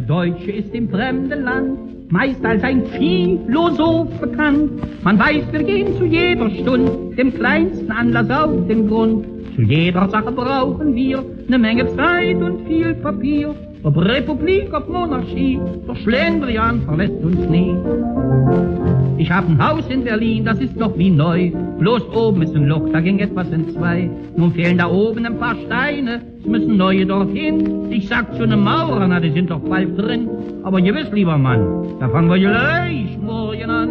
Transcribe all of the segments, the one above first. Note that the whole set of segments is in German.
Deutsche ist im fremden Land meist als ein Philosoph bekannt. Man weiß, wir gehen zu jeder Stund dem kleinsten Anlass auf den Grund. Zu jeder Sache brauchen wir eine Menge Zeit und viel Papier. Ob Republik, ob Monarchie, doch Schlendrian verlässt uns nie. Ich hab ein Haus in Berlin, das ist noch wie neu. Bloß oben ist ein Loch, da ging etwas in zwei. Nun fehlen da oben ein paar Steine, es müssen neue dorthin. Ich sag zu nem Maurer, na die sind doch bald drin. Aber gewiss, lieber Mann, da fangen wir gleich morgen an.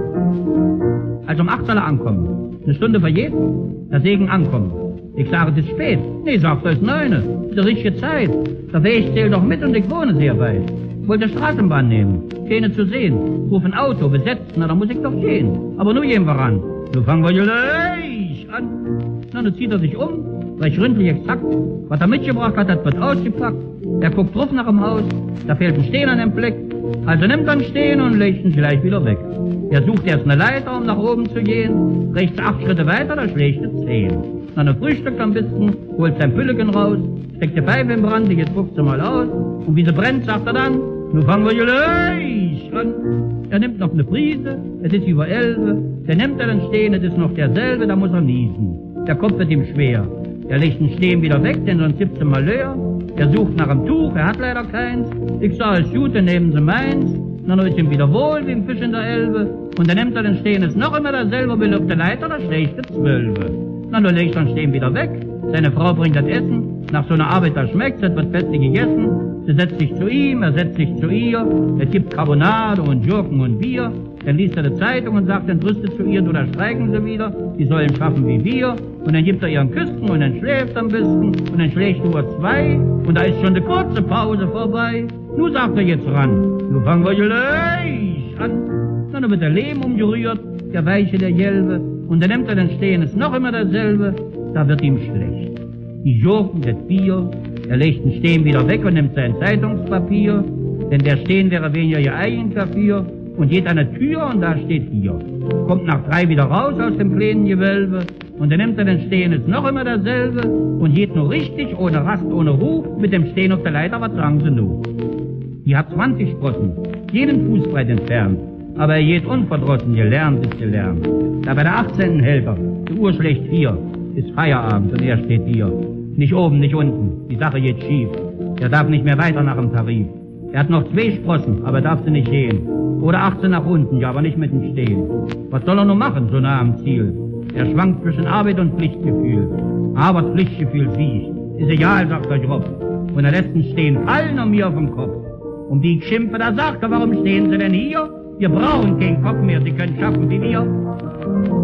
Also um 8 soll er ankommen. Eine Stunde vergeht, der Segen ankommen. Ich sage, es ist spät. Nee, sagt er, es ist 9. Das ist die richtige Zeit. Der Weg zählt doch mit und ich wohne sehr weit. Ich wollte Straßenbahn nehmen, keine zu sehen. Ruf ein Auto, besetzt, na, da muss ich doch gehen. Aber nun gehen wir ran. Nun fangen wir gleich an. Na, nun zieht er sich um, gleich ründlich exakt. Was er mitgebracht hat, das wird ausgepackt. Er guckt drauf nach dem Haus, da fehlt ein Stehen an dem Blick. Also nimmt er einen Stehen und legt ihn gleich wieder weg. Er sucht erst eine Leiter, um nach oben zu gehen. Rechts 8 Schritte weiter, da schlägt er 10. Dann er frühstückt ein bisschen, holt sein Pülleken raus, steckt die Pfeife im Brand, die geht 15 Mal aus. Und wie sie brennt, sagt er dann, nun fangen wir gleich an. Er nimmt noch eine Prise, es ist über 11. Der nimmt er den Stehen, es ist noch derselbe, da muss er niesen. Der Kopf wird ihm schwer. Er legt den Stehen wieder weg, denn sonst 17 Mal leer. Er sucht nach einem Tuch, er hat leider keins. Ich sag, es gut, dann nehmen Sie meins. Dann ist ihm wieder wohl, wie ein Fisch in der Elbe. Und dann nimmt er den Stehen, ist noch immer derselbe, will auf der Leiter, da schlägt er 12. Dann legt er den Stehen wieder weg. Seine Frau bringt das Essen. Nach so einer Arbeit, da schmeckt's, es wird festlich gegessen. Sie setzt sich zu ihm, er setzt sich zu ihr. Es gibt Carbonade und Gurken und Bier. Dann liest er die Zeitung und sagt, dann tröstet zu ihr, oder streiken sie wieder. Die sollen schaffen wie wir. Und dann gibt er ihren Küssen und dann schläft er ein bisschen. Und dann schlägt Uhr 2. Und da ist schon eine kurze Pause vorbei. Nun sagt er jetzt ran. Nun fangen wir gleich an. Dann wird der Lehm umgerührt, der Weiche, der Gelbe. Und dann nimmt er den Stehen, ist noch immer derselbe. Da wird ihm schlecht. Die Gurken, das Bier. Er legt den Stehen wieder weg und nimmt sein Zeitungspapier. Denn der Stehen wäre weniger geeignet dafür. Und geht an der Tür und da steht hier. Kommt nach 3 wieder raus aus dem kleinen Gewölbe. Und dann nimmt er den Stehen, ist noch immer derselbe. Und geht nur richtig, ohne Rast, ohne Ruf, mit dem Stehen auf der Leiter, was sagen Sie nun? Die hat 20 Sprossen, jeden Fußbreit entfernt. Aber er geht unverdrossen, gelernt ist gelernt. Da bei der 18. Helfer, die Uhr schlägt 4, ist Feierabend und er steht hier. Nicht oben, nicht unten, die Sache geht schief. Er darf nicht mehr weiter nach dem Tarif. Er hat noch 2 Sprossen, aber darf sie nicht gehen. Oder 18 nach unten, ja, aber nicht mit dem Stehen. Was soll er nur machen, so nah am Ziel? Er schwankt zwischen Arbeit und Pflichtgefühl. Aber das Pflichtgefühl siegt. Ist egal, sagt er grob. Und er lässt ihn stehen, fallen um mir auf den Kopf. Um die ich schimpfe, da sagt er, warum stehen Sie denn hier? Wir brauchen keinen Kopf mehr, Sie können schaffen wie wir.